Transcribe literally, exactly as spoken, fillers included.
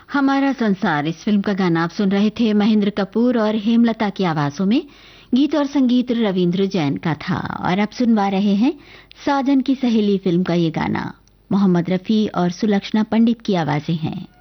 हमारा संसार इस फिल्म का गाना आप सुन रहे थे महेंद्र कपूर और हेमलता की आवाजों में। गीत और संगीत रविंद्र जैन का था। और अब सुनवा रहे हैं साजन की सहेली फिल्म का ये गाना। मोहम्मद रफी और सुलक्षणा पंडित की आवाजें हैं।